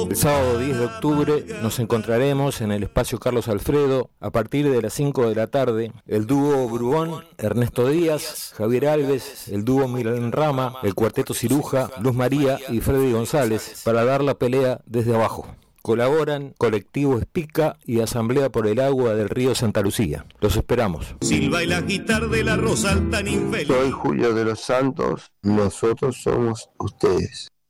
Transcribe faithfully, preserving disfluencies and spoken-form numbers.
El sábado diez de octubre nos encontraremos en el espacio Carlos Alfredo a partir de las cinco de la tarde. El dúo Brugón, Ernesto Díaz, Javier Alves, el dúo Milan Rama, el cuarteto Ciruja, Luz María y Freddy González para dar la pelea desde abajo. Colaboran Colectivo Espica y Asamblea por el Agua del Río Santa Lucía. Los esperamos. Silva y la guitarra de la Rosa tan infeliz. Soy Julio de los Santos, nosotros somos ustedes.